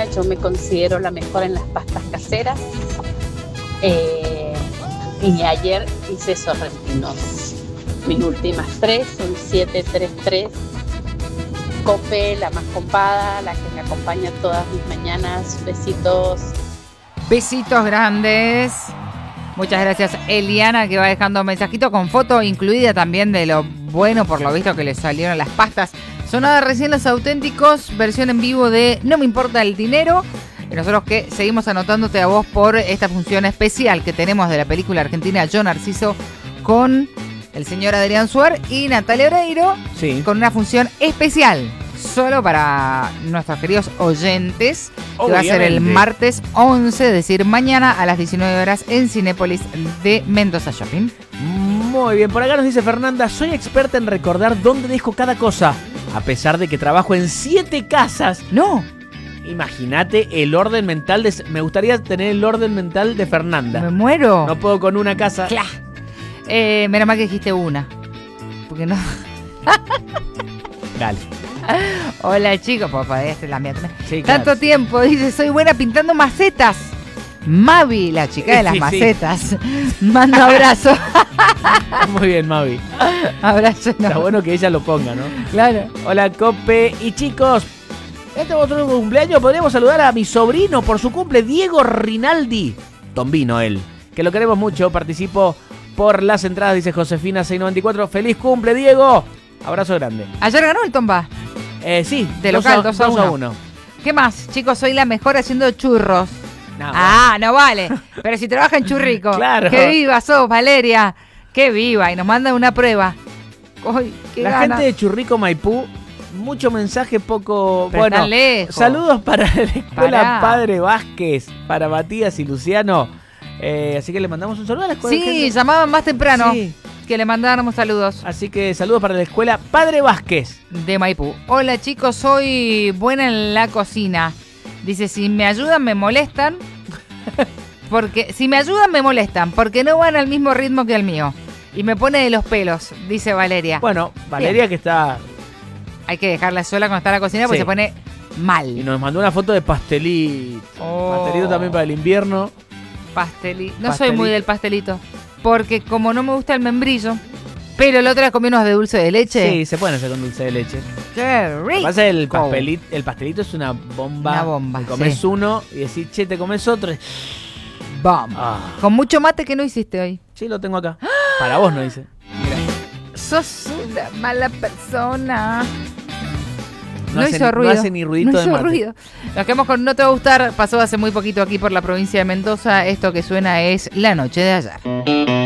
Argentina. Yo me considero la mejor en las pastas caseras. Y ayer hice sorrentinos. Mis últimas 3 son 733. Cope, la más copada, la que me acompaña todas mis mañanas. Besitos. Besitos grandes. Muchas gracias, Eliana, que va dejando un mensajito con foto incluida también de lo bueno, por lo visto, que le salieron las pastas. Sonaba recién Los Auténticos, versión en vivo de No me importa el dinero. Y nosotros que seguimos anotándote a vos por esta función especial que tenemos de la película argentina Yo Narciso con el señor Adrián Suar y Natalia Oreiro. Sí. Con una función especial solo para nuestros queridos oyentes, que va a ser el martes 11, es decir, mañana a las 19 horas en Cinépolis de Mendoza Shopping. Muy bien, por acá nos dice Fernanda: soy experta en recordar dónde dejo cada cosa, a pesar de que trabajo en 7 casas. No. Imagínate el orden mental de... Me gustaría tener el orden mental de Fernanda. Me muero. No puedo con una casa. Claro. Menos mal que dijiste una. Porque no... Dale. Hola chicos, papá, esta es la mía también. Sí, claro. Tanto tiempo, dice, soy buena pintando macetas. Mavi, la chica de las macetas. Manda abrazo. Muy bien, Mavi. Abrazo. No. Está bueno que ella lo ponga, ¿no? Claro. Hola, Cope. Y chicos, este es otro cumpleaños. Podríamos saludar a mi sobrino por su cumple, Diego Rinaldi. Tombino él, que lo queremos mucho. Participo por las entradas, dice Josefina 694. ¡Feliz cumple, Diego! Abrazo grande. Ayer ganó el Tomba. Sí, de local, 2-1. ¿Qué más? Chicos, soy la mejor haciendo churros. No, no vale. Pero si trabaja en Churrico. Claro. ¡Qué viva sos, Valeria! ¡Qué viva! Y nos manda una prueba. ¡Uy, qué la gana! Gente de Churrico, Maipú, mucho mensaje, poco... Pero bueno, están lejos. Saludos para la escuela Pará. Padre Vázquez, para Matías y Luciano. Así que le mandamos un saludo a la escuela. Sí, llamaban más temprano. Sí. Que le mandáramos saludos. Así que saludos para la escuela Padre Vázquez de Maipú. Hola chicos, soy buena en la cocina. Dice, si me ayudan me molestan. Si me ayudan me molestan, porque no van al mismo ritmo que el mío. Y me pone de los pelos, dice Valeria. Bueno, Valeria bien. Que está... Hay que dejarla sola cuando está en la cocina porque se pone mal. Y nos mandó una foto de pastelito. Pastelito también para el invierno. Pastelito. No soy muy del pastelito. Porque como no me gusta el membrillo, pero el otro comí unos de dulce de leche. Sí, se pueden hacer con dulce de leche. ¡Qué rico! Lo que pasa es el pastelito es una bomba. Una bomba, te comes uno y decís, che, te comes otro. Bomba. Con mucho mate que no hiciste hoy. Sí, lo tengo acá. Para vos no hice. Mira. Sos una mala persona. No hizo ruido. No hace ni ruidito de mate. Ruido. Nos quedamos con No Te Va a Gustar. Pasó hace muy poquito aquí por la provincia de Mendoza. Esto que suena es La Noche de Ayer.